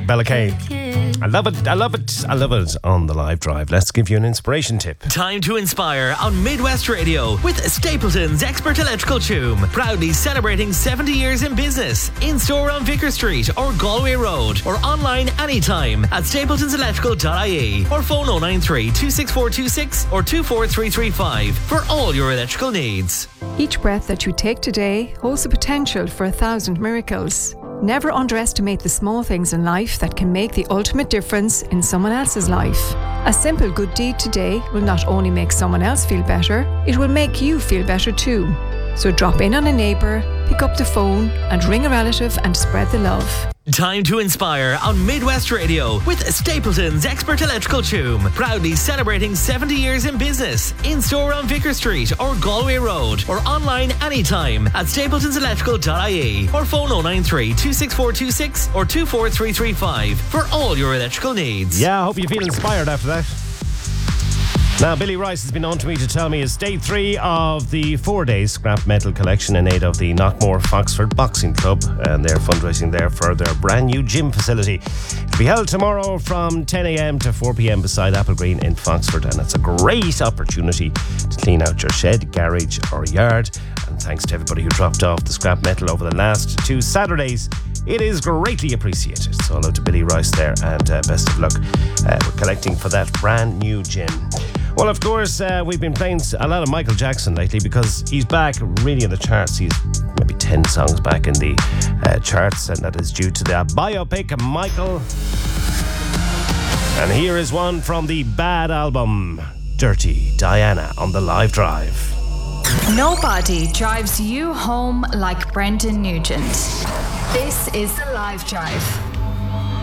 Bella Kane. I love it. On the live drive. Let's give you an inspiration tip. Time to inspire on Midwest Radio with Stapleton's Expert Electrical Tomb. Proudly celebrating 70 years in business. In store on Vicar Street or Galway Road, or online anytime at stapletonselectrical.ie, or phone 093 26426 or 24335 for all your electrical needs. Each breath that you take today holds the potential for 1,000 miracles. Never underestimate the small things in life that can make the ultimate difference in someone else's life. A simple good deed today will not only make someone else feel better, it will make you feel better too. So drop in on a neighbour, pick up the phone and ring a relative and spread the love. Time to inspire on Midwest Radio with Stapleton's Expert Electrical Tomb. Proudly celebrating 70 years in business. In store on Vicar Street or Galway Road, or online anytime at stapletonselectrical.ie, or phone 093 26426 or 24335 for all your electrical needs. Yeah, I hope you feel inspired after that. Now, Billy Rice has been on to me to tell me it's day 3 of the 4-day scrap metal collection in aid of the Knockmore Foxford Boxing Club, and they're fundraising there for their brand new gym facility. It'll be held tomorrow from 10 a.m. to 4 p.m. beside Apple Green in Foxford, and it's a great opportunity to clean out your shed, garage or yard. And thanks to everybody who dropped off the scrap metal over the last 2 Saturdays. It is greatly appreciated. So hello to Billy Rice there, and best of luck. We're collecting for that brand new gym. Well, of course, we've been playing a lot of Michael Jackson lately because he's back really in the charts. He's maybe 10 songs back in the charts, and that is due to the biopic Michael. And here is one from the Bad album, Dirty Diana, on the live drive. Nobody drives you home like Brendan Nugent. This is the live drive.